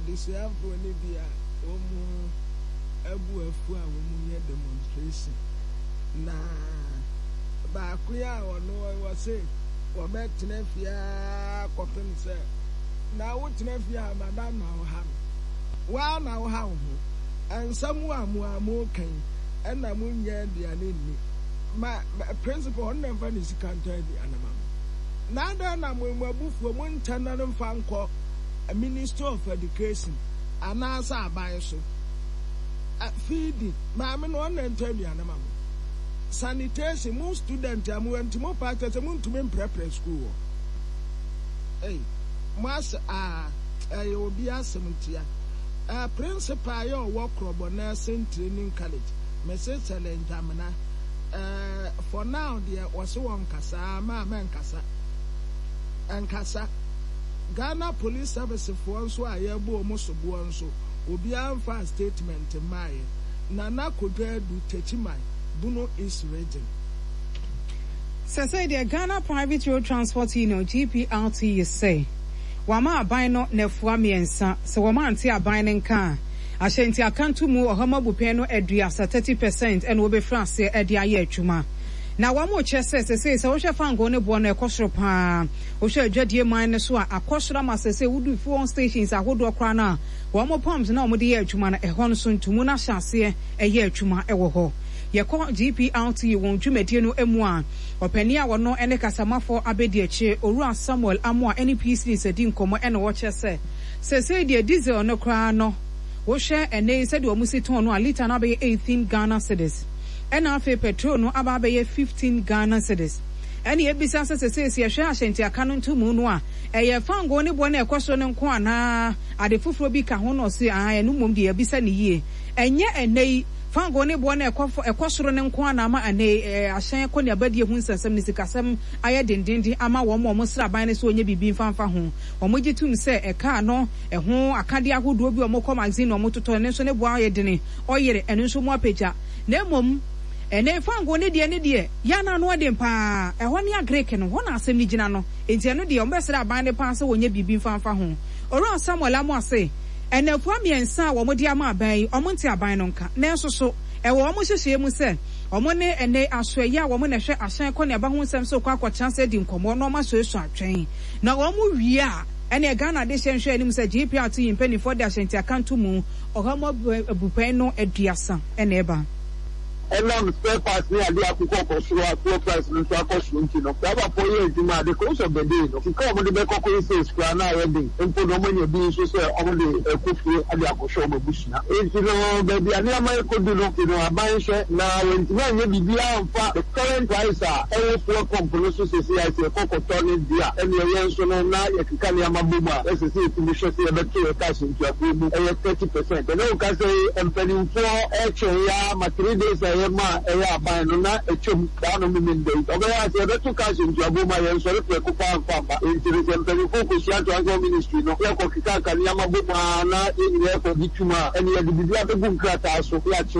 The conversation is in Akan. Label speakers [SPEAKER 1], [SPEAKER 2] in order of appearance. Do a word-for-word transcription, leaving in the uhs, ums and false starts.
[SPEAKER 1] this year for Libya, Omo, Abu Afua, Omo, demonstration. Na, Bakuya or no, I was saying, or back to Nefia, Cotton said, now what Nefia, Madame now have. Well, now how, and someone more more kind, and I'm on the enemy. My principal never is counted the animal. Nada na mwe bufu mo ntana no fa nko a Minister of Education anasa aban so feeding ma me no na ntadu anama sanitation mo student am went mo part se mo ntumi prepare school eh mas a eh obi asemtia a principal yo work robo nursing training college message challenge amana uh for now there was one kasa ma man kasa and kasa Ghana Police Service for so a year bo mo so bo nso obi amfa statement my nana kodwa du techimai Buno East region.
[SPEAKER 2] Say the Ghana Private Road Transport Union G P R T you say wama abino nefua miensa so wama anti abinin kan Ashanti akantu mu ohama bupeno edua sa thirty percent and will be France edia ye chuma. Na wamo chese se se se wo hwe fango ne bo na ekosoro pa wo hwe adwadie man ne so a akosoro ma se se wudu phone stations ahodo kra na wamo pumps na omo de ye adwuma na ehon so ntumu na hyase eye adwuma ewo ho ye ko G P R T won dwumadie no emu a opani a wono ene kasamafo abedi eche Owura Samuel Amo a N P C sedi nkomo ene wo chese se se de diesel no kra no wo hwe ene se de omusi ton no a liter na be eighteen Ghana cedis. And after petrol no ababe fifteen Ghana cedis. And ye bisa se se se hwe Ashanti akanu ntumu no a eye fango ne bo na ekoso ne nko ana ade foforo bi ka ho no se a enu mom de bisa ne yie enye enei fango ne bo na ekofo ekosoro ne nko ana ma ane ahyan ko ne abadie hu nsensem ne sikasem aye dendenden ama wo mo mo sraban ne so onye bibi mfanfa ho wo mo gitum se eka no eho akade ahodo bi wo mo ko magazine wo mo toto ne so ne bo aye dene oyere enu so mo apagya na mom ene fango ne de ne de ya na no de pa eho ne agreke no ho na asem ni gina no enti eno de o mbesra aban ne pa se wonye bibi mfanfa ho Owura Samuel Amo ase ene fu amiensa wo mo de ama aban o mo nti aban no nka na enso so e wo mo hyehye mu se o mo ne ene asoye a wo mo na hwe ahyan ko ne aba ho nsem so kwa kwa chance di nkomo no ma so eso atwen na wo mo wie a ene Ghana de hyenhwe anim se G P R T impeni for de Ashanti akanto mu o ha mo bupen no aduasa ene eba
[SPEAKER 3] Elam spare parts near the Akuko Kosua, four price, and Swakosh, no, Papa Poye, the course of the day, no, come on the Beko says, Krana, wedding, and put on when you're being so say, only a coffee at the Akosho Bushna. If you know, baby, I never could do no, you know, a buy share now, when you be the current price are all four components, say, I say, Coco Tony, dear, and your young son, now you can have a boomer, let's say, to be sure, say, about two cash into your boom, and thirty percent. And no can say, and penny four, actually, my three days. Ma eya ban no na echum da no min dey obeya se be to cash into aboma yen so le ko pa pa pa into the temple ko ko sia to ministry no ko kika kan ya maboma na e ni ko bituma eni ya bibia be gun krata so ya